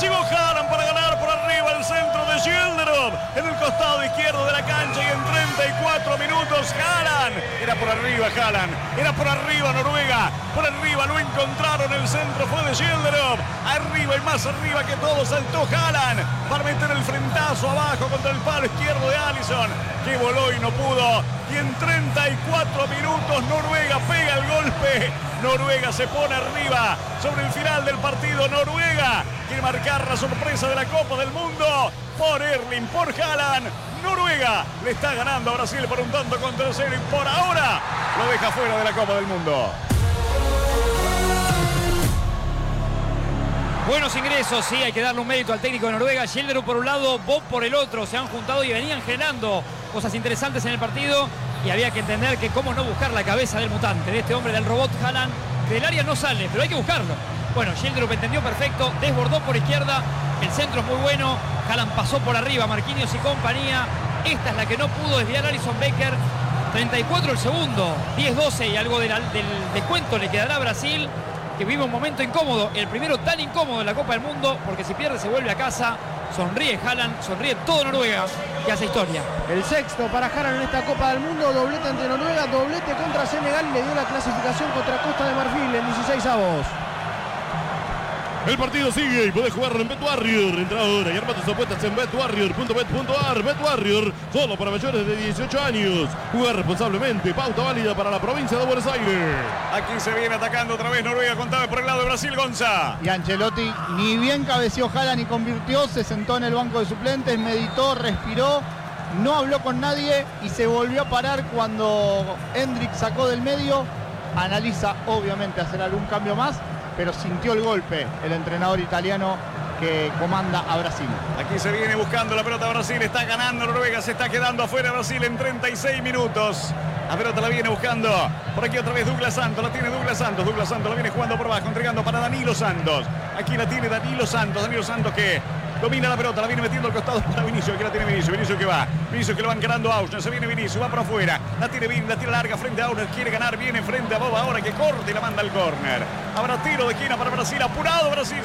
Llegó Haaland para ganar por arriba el centro de Yildirim en el costado izquierdo de la cancha y en 34 minutos Haaland. Era por arriba Haaland, era por arriba Noruega, por arriba lo encontraron, el centro fue de Yildirim. Arriba y más arriba que todo saltó Haaland para meter el frentazo abajo contra el palo izquierdo de Alisson, que voló y no pudo. Y en 34 minutos Noruega pega el golpe. Noruega se pone arriba sobre el final del partido. Noruega quiere marcar la sorpresa de la Copa del Mundo. Por Erling, por Haaland. Noruega le está ganando a Brasil por un tanto contra cero y por ahora lo deja fuera de la Copa del Mundo. Buenos ingresos, sí, hay que darle un mérito al técnico de Noruega. Yildirim por un lado, Bob por el otro. Se han juntado y venían generando cosas interesantes en el partido. Y había que entender que cómo no buscar la cabeza del mutante, de este hombre, del robot Haaland, que del área no sale, pero hay que buscarlo. Bueno, Yildirim entendió perfecto, desbordó por izquierda, el centro es muy bueno, Haaland pasó por arriba, Marquinhos y compañía. Esta es la que no pudo desviar Alisson Becker. 34 el segundo, 10-12 y algo del descuento le quedará a Brasil, que vive un momento incómodo, el primero tan incómodo en la Copa del Mundo, porque si pierde se vuelve a casa. Sonríe Haaland, sonríe todo Noruega, que hace historia. El sexto para Haaland en esta Copa del Mundo, doblete ante Noruega, doblete contra Senegal y le dio la clasificación contra Costa de Marfil en 16avos. El partido sigue y podés jugarlo en BetWarrior. Entra ahora y arma tus apuestas en betwarrior.bet.ar. BetWarrior, solo para mayores de 18 años. Jugar responsablemente, pauta válida para la provincia de Buenos Aires. Aquí se viene atacando otra vez Noruega, contame por el lado de Brasil, Gonza. Y Ancelotti ni bien cabeció Haaland y convirtió, se sentó en el banco de suplentes, meditó, respiró, no habló con nadie y se volvió a parar cuando Hendrik sacó del medio. Analiza obviamente hacer algún cambio más, pero sintió el golpe el entrenador italiano que comanda a Brasil. Aquí se viene buscando la pelota Brasil, está ganando Noruega, se está quedando afuera Brasil en 36 minutos. La pelota la viene buscando, por aquí otra vez Douglas Santos, la tiene Douglas Santos la viene jugando por abajo, entregando para Danilo Santos. Aquí la tiene Danilo Santos que domina la pelota, la viene metiendo al costado para Vinicius. Aquí la tiene Vinicius que va. Vinicius que lo va encarando a Ausner. Se viene Vinicius, va para afuera. La tiene Vin, la tira larga frente a Ausner. Quiere ganar, viene frente a Bob ahora que corta y la manda al córner. Habrá tiro de esquina para Brasil. Apurado Brasil.